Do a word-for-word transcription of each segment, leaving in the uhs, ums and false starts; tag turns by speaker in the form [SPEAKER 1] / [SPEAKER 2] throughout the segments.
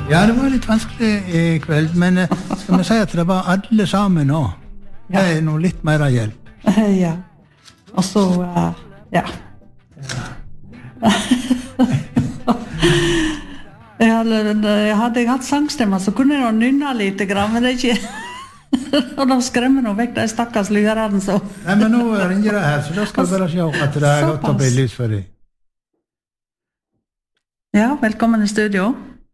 [SPEAKER 1] Ja, det var litt vanskelig i kveld, men eh, skal vi si at det var alle sammen nå? Det er noe litt mer hjelp.
[SPEAKER 2] Ja. Og så, uh, ja. jeg, hadde, jeg hadde hatt sangstemmer, så kunne jeg nynne litt, men det er ikke... og da skremmer noe vekk de stakkars lyrene, så...
[SPEAKER 1] Nei, men nå ringer det her, så da skal vi bare se at det er godt å bli lys for deg.
[SPEAKER 2] Ja, velkommen i studio.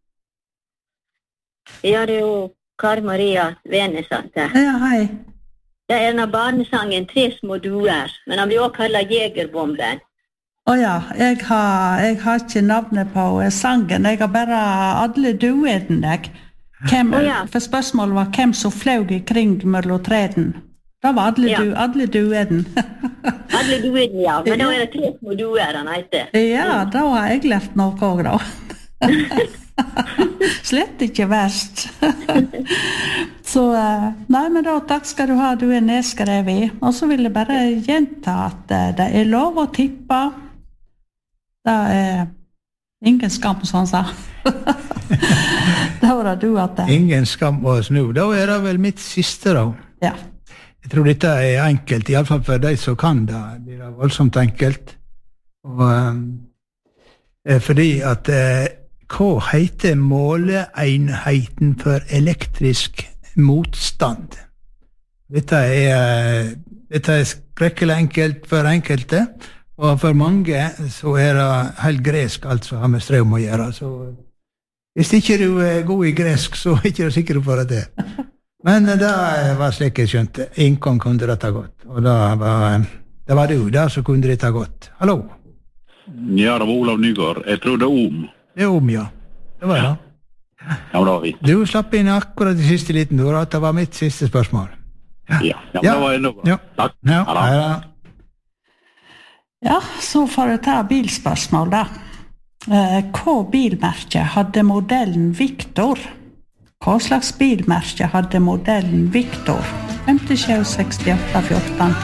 [SPEAKER 3] Ja, det er jo Kari Maria Venesatt her.
[SPEAKER 2] Ja, hei.
[SPEAKER 3] Det er en av barnesangen Tre små duer, men han blir også kallet Jegerbomben.
[SPEAKER 2] Åja, jeg har, jeg har ikke navnet på sangen, jeg har bare alle duene, jeg. Hvem,
[SPEAKER 3] oh, ja.
[SPEAKER 2] For spørsmålet var hvem som fløg i kring mellom treden. Da var alle,
[SPEAKER 3] ja.
[SPEAKER 2] du, alle dueden.
[SPEAKER 3] alle dueden, ja. Men da er det tre små duer han heter.
[SPEAKER 2] Ja, da har jeg lært noe også, da. Slett ikke verst. Så, nei, men da, takk skal du ha, du er nedskrevet. Og så vil jeg bare gjenta at det er lov å tippe. Det er ingen skam, som han sa. Da var det du at det.
[SPEAKER 1] Ingen skam å snu. Da er det vel mitt siste, da.
[SPEAKER 2] Ja.
[SPEAKER 1] Jeg tror dette er enkelt, i alle fall for de som kan det. Det er voldsomt enkelt. Og, um, fordi at uh, hva heter måleenheten for elektrisk motstand? Dette er, uh, dette er skrekkelig enkelt for enkelte, og for mange så er det helt gresk alt som har med strøm å gjøre. Så hvis ikke du er god i gresk, så er ikke du sikker på det. Men det var slik jeg skjønte. Ingen kunne dette godt. Og det var, det var du der som kunne dette godt. Hallo?
[SPEAKER 4] Ja, det var Olav Nygaard. Jeg tror det er om.
[SPEAKER 1] Det er om, ja. Det var det.
[SPEAKER 4] Ja, det var vi.
[SPEAKER 1] Du slapp inn akkurat i siste liten, du, det var mitt siste spørsmål.
[SPEAKER 4] Ja, ja, ja. Det var enda bra.
[SPEAKER 1] Ja.
[SPEAKER 4] Takk.
[SPEAKER 1] Ja,
[SPEAKER 4] ja,
[SPEAKER 1] ja.
[SPEAKER 2] Ja, så får jeg ta bilspørsmål da. Hva bilmerke hadde modellen Victor? Hva slags bilmerke hadde modellen Victor? femtisju sekstiåtte fjorten